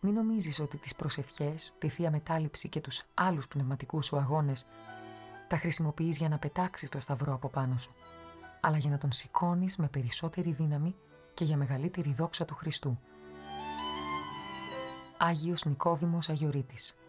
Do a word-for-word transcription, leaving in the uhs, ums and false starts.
Μην νομίζεις ότι τις προσευχές, τη Θεία Μετάληψη και τους άλλους πνευματικούς σου αγώνες τα χρησιμοποιείς για να πετάξεις το σταυρό από πάνω σου, αλλά για να τον σηκώνεις με περισσότερη δύναμη και για μεγαλύτερη δόξα του Χριστού. Άγιος Νικόδημος Αγιορείτης.